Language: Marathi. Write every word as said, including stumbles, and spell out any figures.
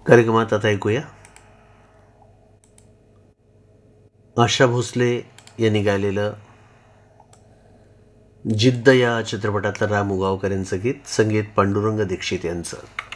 कार्यक्रमात आता ऐकूया आशा भोसले यांनी गायलेलं जिद्द या चित्रपटातलं राम उगावकर यांचं गीत, संगीत पांडुरंग दीक्षित यांचं.